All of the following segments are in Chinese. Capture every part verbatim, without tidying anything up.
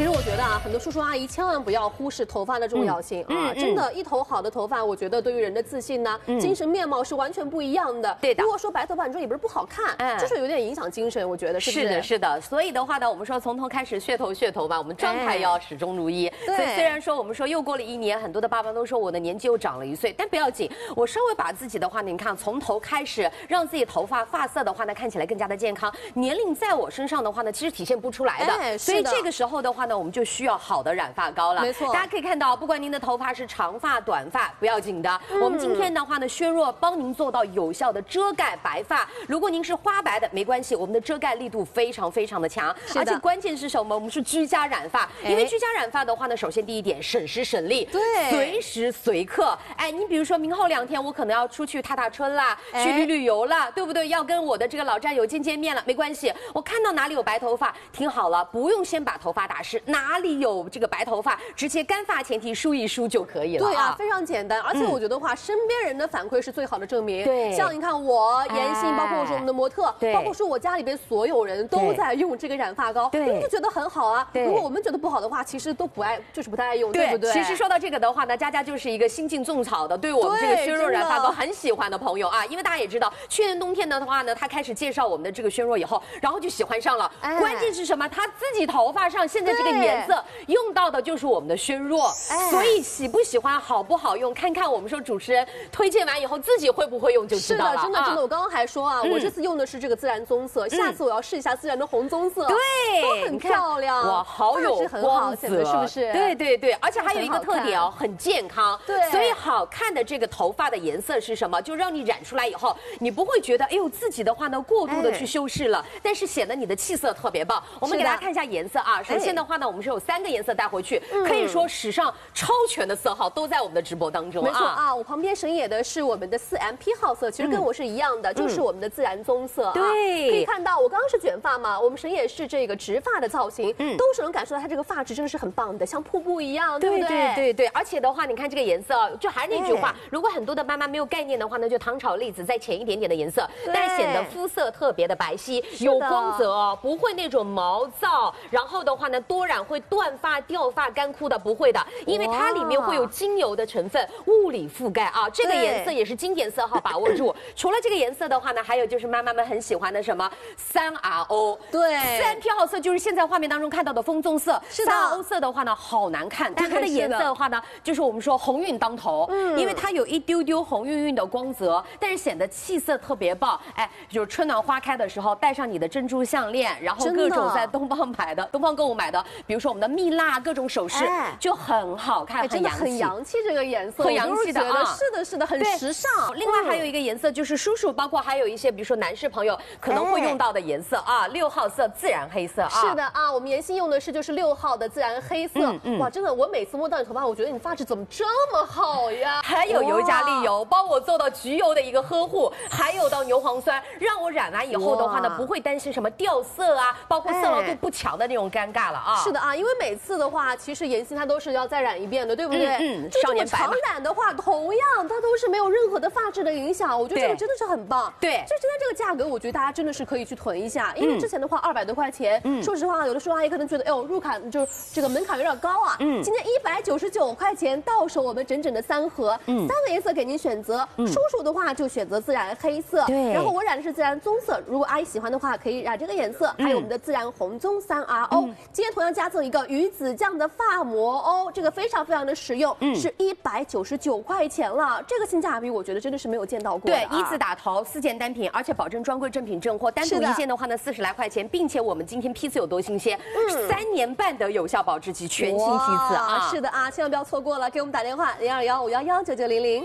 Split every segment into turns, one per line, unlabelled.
其实我觉得啊，很多叔叔阿姨千万不要忽视头发的重要性、嗯、啊！嗯、真的，一头好的头发，我觉得对于人的自信呢、嗯、精神面貌是完全不一样的。
对的。
如果说白头发，你说也不是不好看，嗯，就是有点影响精神，我觉得是不是？
是的，是的。所以的话呢，我们说从头开始噱头噱头吧，我们状态要始终如一。对。所以虽然说我们说又过了一年，很多的爸爸都说我的年纪又长了一岁，但不要紧，我稍微把自己的话呢，你看从头开始，让自己头发发色的话呢看起来更加的健康，年龄在我身上的话呢，其实体现不出来的。哎、所以这个时候的话呢，我们就需要好的染发膏了。没错，大家可以看到，不管您的头发是长发、短发，不要紧的。嗯、我们今天的话呢，轩若帮您做到有效的遮盖白发。如果您是花白的，没关系，我们的遮盖力度非常非常的强，而且关键是什么？我们是居家染发，因为居家染发的话呢，首先第一点省时省力，对，随时随刻。哎，你比如说明后两天我可能要出去踏踏春啦，去旅旅游啦，对不对？要跟我的这个老战友见见面了，没关系，我看到哪里有白头发，听好了，不用先把头发打湿，哪里有这个白头发，直接干发前提梳一梳就可以了。对啊，非常简单，而且我觉得话，身边人的反馈是最好的证明。对，像你看我妍希，包括说我们的模特，包括说我家里边所有人都在用这个染发膏，对，就觉得很好啊。如果我们觉得不好的话，其实都不爱，就是不太爱用，对不对？其实说到这个的话呢，佳佳就是一个新晋种草的，对我们这个轩若染发膏很喜欢的朋友啊，因为大家也知道，去年冬天的话呢，他开始介绍我们的这个轩若以后，然后就喜欢上了。关键是什么？他自己头发上现在这个颜色用到的就是我们的轩若，所以喜不喜欢、好不好用，看看我们说主持人推荐完以后自己会不会用就知道了。是的，真的真的，我刚刚还说啊，我这次用的是这个自然棕色，下次我要试一下自然的红棕色，对，都很漂亮，哇，好有光泽，是不是？对对对，而且还有一个特点哦，很健康。对，所以好看的这个头发的颜色是什么？就让你染出来以后，你不会觉得哎呦自己的话呢过度的去修饰了，但是显得你的气色特别棒。我们给大家看一下颜色啊，首先的话呢，我们是有三个颜色带回去，可以说史上超全的色号都在我们的直播当中。没错啊，我旁边神野的是我们的四 M P 号色，其实跟我是一样的，就是我们的自然棕色啊。对，可以看到我刚刚是卷发嘛，我们神野是这个直发的造型，嗯，都是能感受到它这个发质真的是很棒的，像瀑布一样，对不对？对对对，而且的话，你看这个颜色，就还是那句话，如果很多的妈妈没有概念的话呢，就糖炒栗子再浅一点点的颜色，但是显得肤色特别的白皙，有光泽哦，不会那种毛躁，然后的话呢，多染会断发、掉发、干枯的，不会的，因为它里面会有精油的成分，物理覆盖啊，这个颜色也是经典色号，把握住。除了这个颜色的话呢，还有就是妈妈们很喜欢的什么三 R O， 对，三 P 号色就是现在画面当中看到的枫棕色，三 R O 色的话呢好难看，但它的颜色的话呢，就是我们说鸿运当头，嗯，因为它有一丢丢红晕晕的光泽，但是显得气色特别棒。哎，就是春暖花开的时候，戴上你的珍珠项链，然后各种在东方买的、东方购物买的，比如说我们的蜜蜡各种首饰，哎、就很好看，很洋气，很洋气这个颜色，很洋气的啊，是的，是的，很时尚。另外还有一个颜色就是叔叔，包括还有一些比如说男士朋友可能会用到的颜色啊，六号色自然黑色啊。是的啊，我们妍希用的是就是六号的自然黑色，嗯嗯、哇，真的，我每次摸到你头发，我觉得你发质怎么这么好呀？还有尤加利油，帮我做到焗油的一个呵护，还有到牛磺酸，让我染完以后的话呢，不会担心什么掉色啊，包括色牢度不强的那种尴尬了啊。是的啊，因为每次的话，其实妍希她都是要再染一遍的，对不对？嗯，嗯少年白长染的话，同样它都是没有任何的发质的影响，我觉得这个真的是很棒。对，就今天这个价格，我觉得大家真的是可以去囤一下，因为之前的话二百多块钱，嗯，说实话，有的时候阿姨可能觉得，哎呦，入坎就是这个门槛有点高啊。嗯，今天一百九十九块钱到手，我们整整的三盒，嗯，三个颜色给您选择。嗯，叔叔的话就选择自然黑色，对，然后我染的是自然棕色。如果阿姨喜欢的话，可以染这个颜色，还有我们的自然红棕三 R O。今天同样加赠一个鱼子酱的发膜哦，这个非常非常的实用，嗯，是一百九十九块钱了，这个性价比我觉得真的是没有见到过的。对，一字打头，四件单品，而且保证专柜正品正货，单独一件的话呢四十来块钱，并且我们今天批次有多新鲜，嗯，三年半的有效保质期，全新批次啊！是的啊，千万不要错过了，给我们打电话零二幺五幺幺九九零零。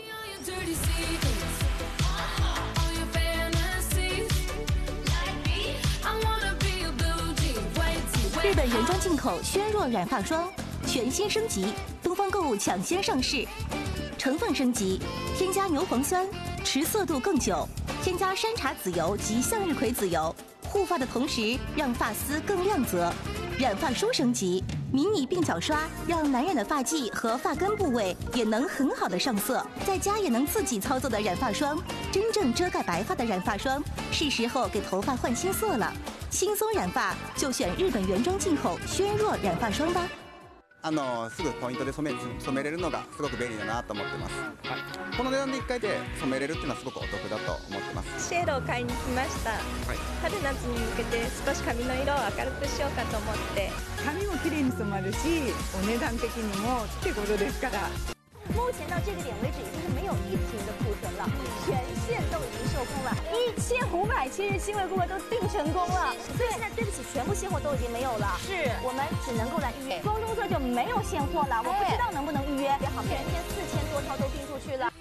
日本原装进口轩若染发霜全新升级，东方购物抢先上市。成分升级，添加牛磺酸，持色度更久；添加山茶籽油及向日葵籽油，护发的同时让发丝更亮泽。染发梳升级，迷你鬓角刷让难染的发际和发根部位也能很好的上色，在家也能自己操作的染发霜，真正遮盖白发的染发霜，是时候给头发换新色了。 轻松染发就选日本原装进口轩若染发霜吧。
あのすぐポイントで染め染めれるのがすごく便利だなと思ってます。はい、この値段でいっかいで染めれるっていうのはすごくお得だと思ってます。
シェードを買いに来ました。はい、春夏に向けて少し髪の色を明るくしようかと思って。
髪も綺麗に染まるし、お値段的にも手頃ですから。
目前到这个点为止，已经是没有一瓶的库存了，全线都已经售空了，一千五百七十七位顾客都订成功了。所以现在对不起，全部现货都已经没有了，是我们只能够来预约。光棕色就没有现货了，我不知道能不能预约。好，全天四千多套都订出去了。